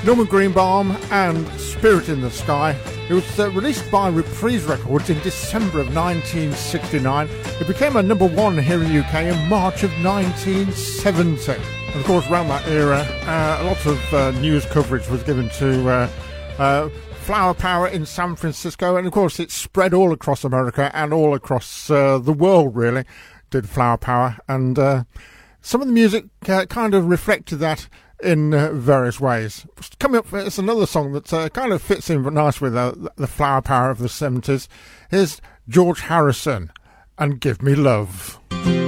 Norman Greenbaum and Spirit in the Sky. It was released by Reprise Records in December of 1969. It became a number one here in the UK in March of 1970. And of course, around that era, a lot of news coverage was given to Flower Power in San Francisco. And of course, it spread all across America and all across the world, really, did Flower Power. And some of the music kind of reflected that in various ways. Coming up, it's another song that kind of fits in nice with the Flower Power of the 70s. Here's George Harrison and Give Me Love.